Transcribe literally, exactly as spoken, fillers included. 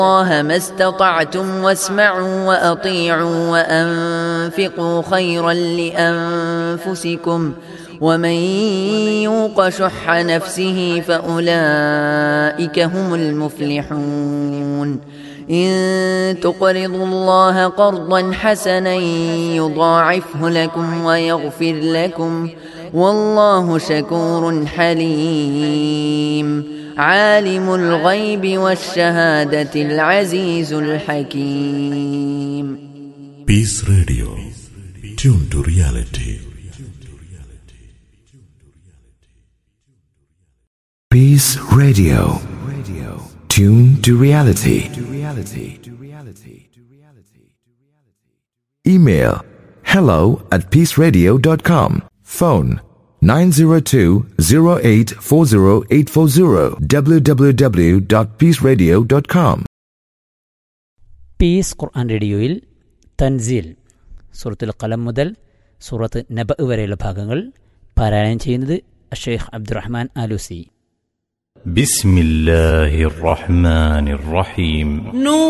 الله ما استطعتم واسمعوا وأطيعوا وأنفقوا خيرا لأنفسكم ومن يوق شح نفسه فأولئك هم المفلحون إن تقرضوا الله قرضا حسنا يضاعفه لكم ويغفر لكم والله شكور حليم عالم الغيب والشهادة العزيز الحكيم. Peace Radio. Tune to reality. Peace Radio. Tune to reality. Email hello at peaceradio dot com. Phone nine zero two zero eight four zero eight four zero w w w dot peace radio dot com. Piece ഖുർആൻ റേഡിയോയിൽ തൻസീൽ സൂറത്തുൽ ഖലം മുതൽ സൂറത്ത് നബ വരെയുള്ള ഭാഗങ്ങൾ പാരായണം ചെയ്യുന്നത് ഷെയ്ഖ് അബ്ദുറഹ്മാൻ ആലൂസി. ബിസ്മില്ലാഹിർ റഹ്മാനിർ റഹീം.